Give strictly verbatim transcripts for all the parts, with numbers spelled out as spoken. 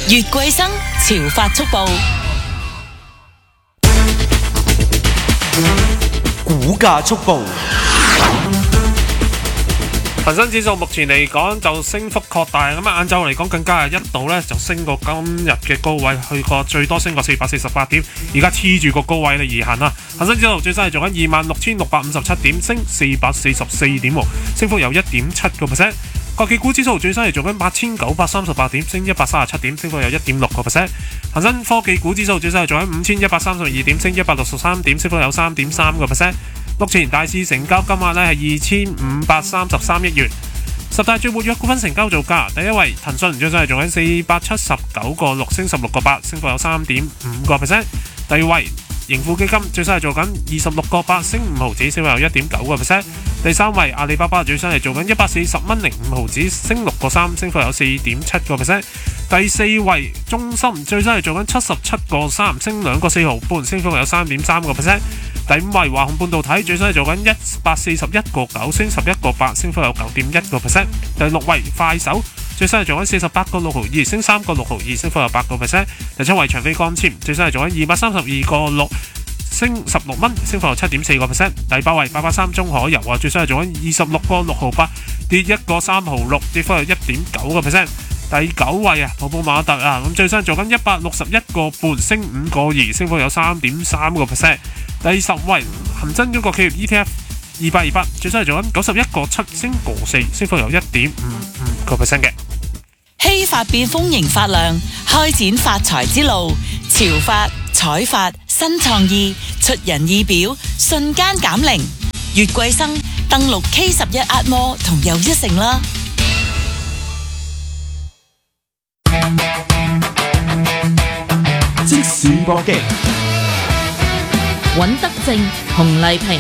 越貴生潮發速報， 股價速報。 恒生指數目前嚟講就升幅擴大，咁啊晏晝嚟講更加係一度咧就升過今日嘅高位，去過最多升過四百四十八點，而家黐住個高位嚟而行啦。恒生指數最新係做緊二萬六千六百五十七點，升四百四十四點，升幅有一點七個 percent。國企股指數最新係做緊八千九百三十八點，升一百三十七點，升幅有一點六個 percent。恒生科技股指數最新係做緊五千一百三十二點，升一百六十三點，升幅有三點三個 percent。目前大市成交金額咧係二千五百三十三億元。十大最活躍股份成交造價，第一位騰訊最新係做緊四百七十九個六，升十六個八，升幅有三點五個 percent。第二位盈富基金最新係做緊二十六個八，升五毫子，升幅有一點九個 percent。第三位阿里巴巴最新係做緊一百四十蚊零五毫子，升六個三，升幅有四點七個 percent。第四位中芯最新係做緊七十七個三，升兩個四毫半，升幅有三點三個 percent。第五位華虹半導體最新係做緊一百四十一個九，升十一個八，升幅有九點一個 percent。第六位快手最新係做緊四十八個六毫二，升三個六毫二，升幅有八個 percent。第七位長飛光纖最新係做緊二百三十二個六，升十六蚊，升幅有七點四個 percent。第八位八八三中海油啊，最新係做緊二十六個六毫八，跌一個三毫六，跌幅有一點九個 percent。第九位啊，泡泡瑪特啊，咁最新做緊一百六十一個半，升五個二，升幅有三點三個 percent。第十位恒生中國企業 E T F 二百二百，最新係做緊九十一個七，升個四，升幅有一點五五個 percent 嘅。 希發變豐盈發亮，開展發財之路，潮發、彩發、新創意，出人意表，瞬間減齡。越貴生登錄 K 十一 壓摩同又一城啦。 即時搏擊， 尹德正、洪麗萍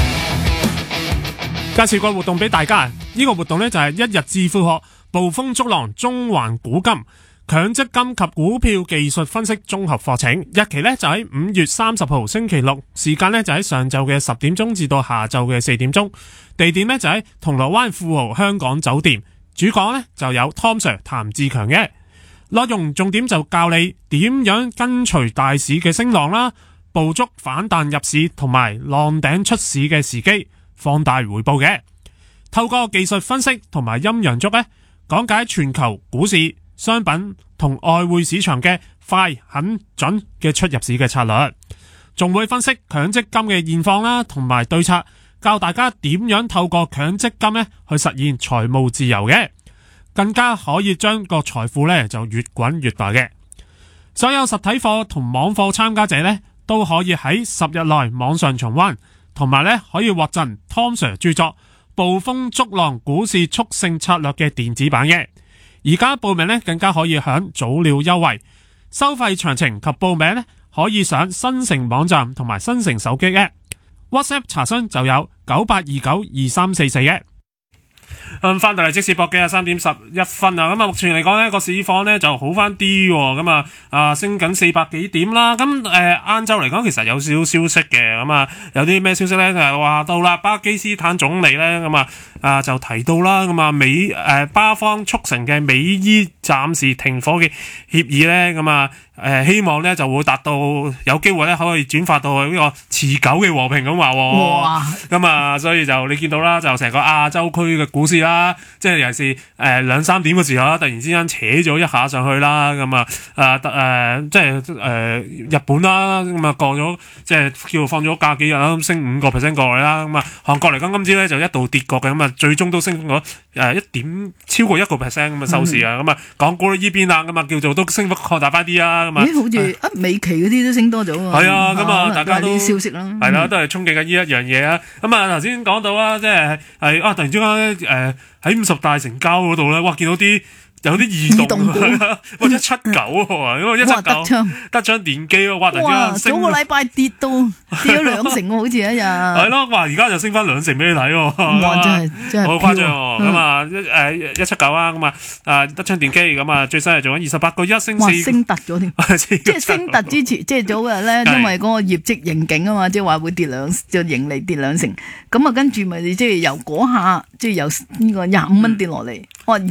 介紹個活動俾大家，呢、這個活動呢，就係一日致富學，捕風捉浪中環古今強積金及股票技術分析綜合課程，日期呢，就喺五月三十號星期六，時間呢，就喺上晝嘅十點鐘至到下晝嘅四點鐘，地點呢，就喺銅鑼灣富豪香港酒店，主講呢，就有 Tom Sir 譚志強嘅。內容重點就教你點樣跟隨大市嘅升浪啦，捕捉反彈入市同埋浪頂出市嘅時機，放大回報嘅。透過技術分析同埋陰陽燭咧，講解全球股市、商品同外匯市場嘅快、狠、準嘅出入市嘅策略，仲會分析強積金嘅現況啦，同埋對策，教大家點樣透過強積金咧去實現財務自由嘅。更加可以將個財富咧就越滾越大嘅。所有實體課同網課參加者咧都可以喺十日內網上重溫，同埋咧可以獲贈 Tom Sir 著作《捕風捉浪股市速勝策略》嘅電子版嘅。而家報名咧更加可以享早鳥優惠，收費詳情及報名咧可以上新城網站同埋新城手機 App WhatsApp 查詢就有九八二九二三四四嘅。咁翻到嚟即時搏擊啊，三點十一分啊，咁啊目前嚟講呢個市況呢就好翻啲，咁啊啊升緊四百幾點啦，咁誒晏晝嚟講其實有少少消息嘅，咁啊有啲咩消息呢？就係話到啦，巴基斯坦總理呢，咁啊啊就提到啦，咁啊美誒、呃、巴方促成嘅美伊暫時停火嘅協議呢，咁啊誒希望呢就會達到有機會呢可以轉發到呢個持久嘅和平咁話，哇！咁啊所以就你見到啦，就成個亞洲區嘅股市啦，即係尤其是誒兩三點嘅時候啦，突然之間扯咗一下上去啦，咁啊誒誒即係誒、呃、日本啦，咁啊過咗即係叫做放咗假幾日啦，升五個 percent 過嚟啦，咁啊韓國嚟講今朝咧就一度跌過嘅，咁啊最終都升咗誒一點超過一個 percent 咁啊收市啊，咁啊港股呢邊啊，咁啊叫做都升幅擴大翻啲啊，咁啊咦好似啊美期嗰啲都升多咗喎， 係啊，咁啊大家都消息啦， 係啦，都係憧憬緊呢一樣嘢啊，咁啊頭先講到啦，即係係啊突然之間咧誒喺五十大成交嗰度咧，哇見到啲有啲異動，哇一七九喎，因為一七九德昌德昌電機喎，哇突然之間升， 早個禮拜跌到跌咗兩成喎，好似一日係咯，哇而家就升翻兩成俾你睇喎， 哇真係真係好誇張喎，咁啊一誒一七九啊，咁啊啊德昌電機咁啊最新係做緊二十八個一升四， 升突咗添，即係升突之前，即係早日咧，因為嗰個業績盈警啊嘛，即係話會跌兩就盈利跌兩成，咁啊跟住咪即係由嗰下即係由呢個廿五蚊跌落嚟，哇而家。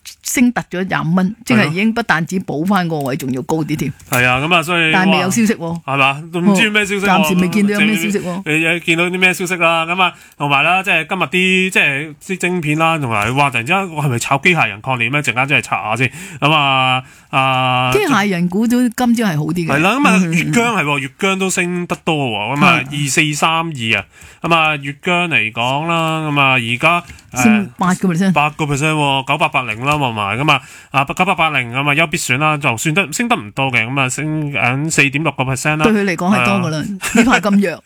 升突咗廿五蚊，即係已經不但止補翻個位，仲要高啲添。 係啊，咁啊，所以但係未有消息喎， 係嘛？都唔知咩消息喎， 暫時未見到有咩消息喎。 你你見到啲咩消息啦？咁啊，同埋啦，即係今日啲即係啲晶片啦，同埋話突然之間我係咪炒機械人概念咧？陣間真係查下先。咁啊啊， 機械人股都今朝係好啲嘅。 係啦，咁啊，粵江係喎，粵江都升得多喎。咁啊，二四三二啊，咁啊，粵江嚟講啦，咁啊，而家升八個 percent， 八個 percent，九八八零啦，同埋咁啊，啊九八八零咁啊，優必選啦，就算得升得唔多嘅，咁啊，升緊四點六個 percent 啦。 對佢嚟講係多噶啦，呢排咁弱。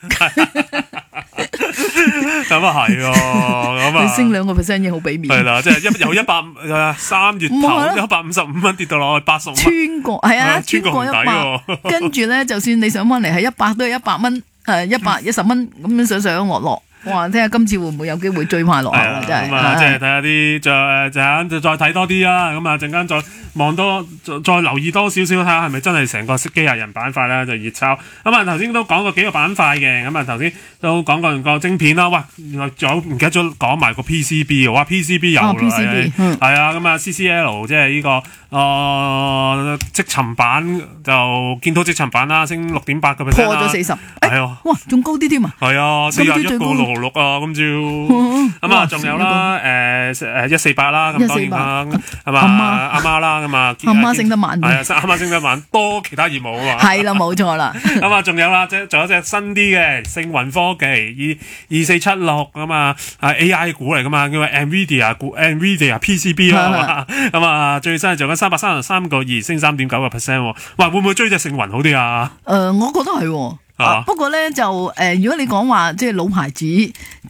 咁啊係喎，咁啊， 你升兩個 percent 已經好俾面。 係啦，即係一由一百誒三月頭一百五十五蚊跌到落去八十五蚊， 穿過係啊，穿過一百，跟住咧，就算你上翻嚟係一百都係一百蚊，誒一百一十蚊咁樣上上落落。哇！睇下今次會唔會有機會追翻落啊？真係咁啊，即係睇下啲再誒陣就再睇多啲啦。咁啊，陣間再望多再再留意多少少，睇下係咪真係成個機械人板塊咧就熱炒。咁啊，頭先都講過幾個板塊嘅。咁啊，頭先都講過個晶片啦。哇！原來仲有唔記得咗講埋個 P C B 喎。哇 ！P C B 有啦，係啊。咁啊 ，C C L 即係呢個誒積層板就見到積層板啦，升六點八個 percent 破咗四十。 係啊！ 哇！仲高啲添啊！ 係啊，四廿一個六六啊，今朝咁啊，仲有啦，誒誒一四八啦，咁當然啦，係嘛，阿媽啦，咁啊， 阿媽升得慢啲， 係啊，阿媽升得慢，多其他業務啊嘛， 係啦，冇錯啦。 咁啊，仲有啦，即係仲有隻新啲嘅星雲科技，二二四七六咁啊，係 A I 股嚟噶嘛，叫做 Nvidia 股 ，Nvidia P C B 啦，咁啊，最新係做緊三百三十三個二，升三點九個 percent，哇，會唔會追隻星雲好啲啊？ 誒，我覺得係。啊、不過咧就誒、呃，如果你講話即係老牌子，咁